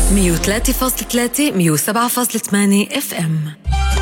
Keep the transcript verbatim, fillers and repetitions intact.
مية وثلاثة فاصلة ثلاثة مية وسبعة فاصلة ثمانية اف ام.